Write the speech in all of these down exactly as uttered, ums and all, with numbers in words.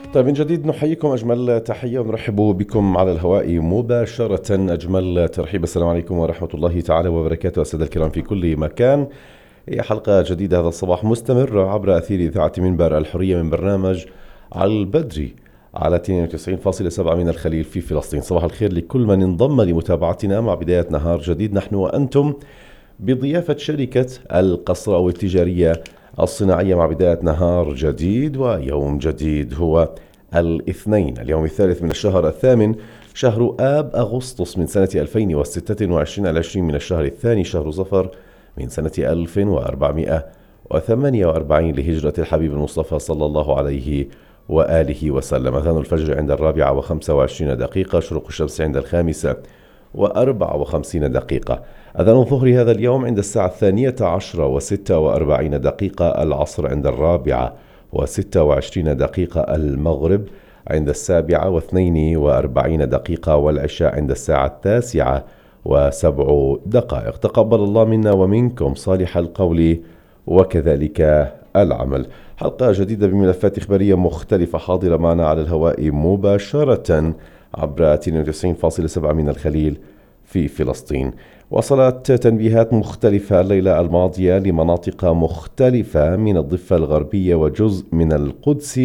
طيب من جديد نحييكم أجمل تحية ونرحب بكم على الهواء مباشرة. أجمل ترحيب. السلام عليكم ورحمة الله تعالى وبركاته السادة الكرام في كل مكان. هي حلقة جديدة هذا الصباح مستمرة عبر أثير إذاعة منبر الحرية من برنامج على البدري على اثنين وتسعين فاصلة سبعة من الخليل في فلسطين. صباح الخير لكل من انضم لمتابعتنا مع بداية نهار جديد نحن وأنتم بضيافة شركة القصر أو التجارية الصناعية مع بداية نهار جديد ويوم جديد. هو الاثنين اليوم الثالث من الشهر الثامن شهر آب أغسطس من سنة ألفين وستة وعشرين العشرين من الشهر الثاني شهر صفر من سنة ألف وأربعمائة وثمانية وأربعين لهجرة الحبيب المصطفى صلى الله عليه وآله وسلم. أذان الفجر عند الرابعة وخمسة وعشرين دقيقة، شروق الشمس عند الخامسة وأربع وخمسين دقيقة. أذان الظهر هذا اليوم عند الساعة الثانية عشرة وستة وأربعين دقيقة، العصر عند الرابعة وستة وعشرين دقيقة، المغرب عند السابعة واثنين وأربعين دقيقة، والعشاء عند الساعة التاسعة وسبع دقائق. تقبل الله منا ومنكم صالح القول وكذلك العمل. حلقة جديدة بملفات إخبارية مختلفة حاضرة معنا على الهواء مباشرة عبر اثنين وتسعين فاصلة سبعة من الخليل في فلسطين. وصلت تنبيهات مختلفة الليلة الماضية لمناطق مختلفة من الضفة الغربية وجزء من القدس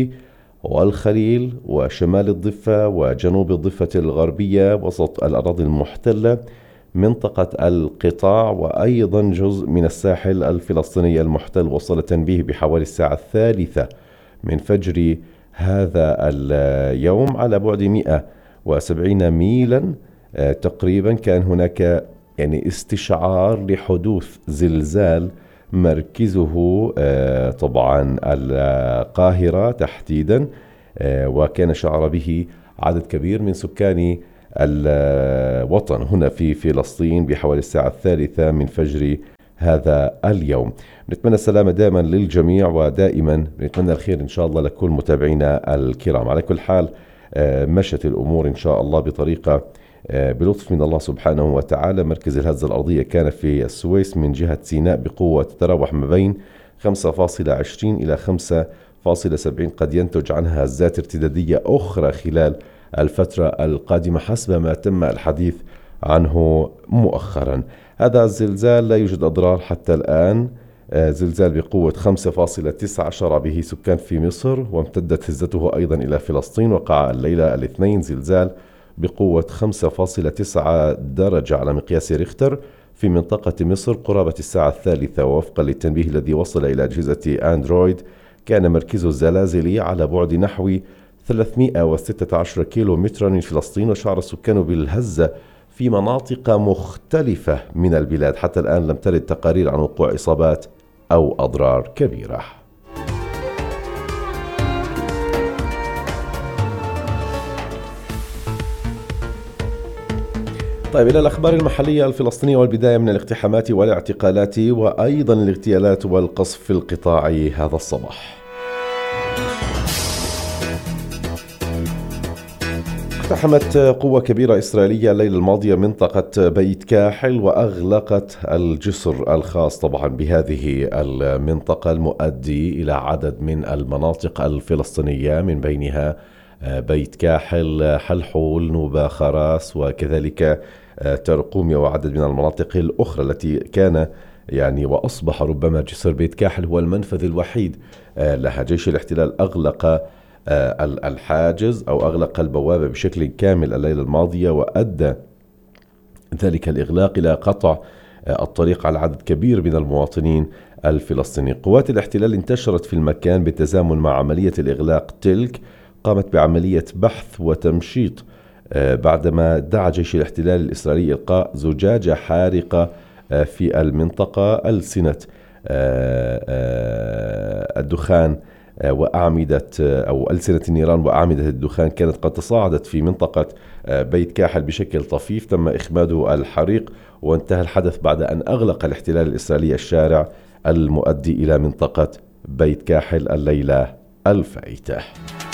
والخليل وشمال الضفة وجنوب الضفة الغربية وسط الأراضي المحتلة، منطقة القطاع، وأيضا جزء من الساحل الفلسطيني المحتل. وصل تنبيه بحوالي الساعة الثالثة من فجر هذا اليوم على بعد مئة وسبعين ميلا تقريبا كان هناك يعني استشعار لحدوث زلزال مركزه طبعا القاهرة تحديدا، وكان شعر به عدد كبير من سكان الوطن هنا في فلسطين بحوالي الساعة الثالثة من فجر هذا اليوم. نتمنى السلامة دائما للجميع، ودائما نتمنى الخير إن شاء الله لكل متابعينا الكرام. على كل حال مشت الأمور إن شاء الله بطريقة بلطف من الله سبحانه وتعالى. مركز الهزة الأرضية كان في السويس من جهة سيناء بقوة تتراوح ما بين خمسة فاصلة عشرين إلى خمسة فاصلة سبعين، قد ينتج عنها هزات ارتدادية أخرى خلال الفترة القادمة حسب ما تم الحديث عنه مؤخرا. هذا الزلزال لا يوجد أضرار حتى الآن. زلزال بقوة خمسة فاصلة تسعة شرع به سكان في مصر، وامتدت هزته أيضا إلى فلسطين. وقع الليلة الاثنين زلزال بقوة خمسة فاصلة تسعة درجة على مقياس ريختر في منطقة مصر قرابة الساعة الثالثة. ووفقا للتنبيه الذي وصل إلى أجهزة أندرويد، كان مركز الزلازل على بعد نحو ثلاثمائة وستة عشر كيلو مترا من فلسطين، وشعر السكان بالهزة في مناطق مختلفة من البلاد. حتى الآن لم ترد تقارير عن وقوع إصابات أو أضرار كبيرة. طيب إلى الأخبار المحلية الفلسطينية، والبداية من الاقتحامات والاعتقالات وأيضا الاغتيالات والقصف في القطاع هذا الصباح. اقتحمت قوة كبيرة إسرائيلية الليلة الماضية منطقة بيت كاحل، وأغلقت الجسر الخاص طبعا بهذه المنطقة المؤدي إلى عدد من المناطق الفلسطينية، من بينها بيت كاحل، حلحول، نوبة، خراس، وكذلك ترقومية، وعدد من المناطق الأخرى التي كان يعني وأصبح ربما جسر بيت كاحل هو المنفذ الوحيد لها. جيش الاحتلال أغلق الحاجز أو أغلق البوابة بشكل كامل الليلة الماضية، وأدى ذلك الإغلاق إلى قطع الطريق على عدد كبير من المواطنين الفلسطينيين. قوات الاحتلال انتشرت في المكان بالتزامن مع عملية الإغلاق تلك، قامت بعملية بحث وتمشيط بعدما دعا جيش الاحتلال الإسرائيلي إلقاء زجاجة حارقة في المنطقة. ألسنة الدخان وأعمدة أو ألسنة النيران وأعمدة الدخان كانت قد تصاعدت في منطقة بيت كاحل بشكل طفيف. تم إخماد الحريق، وانتهى الحدث بعد أن أغلق الاحتلال الإسرائيلي الشارع المؤدي إلى منطقة بيت كاحل الليلة الفائتة.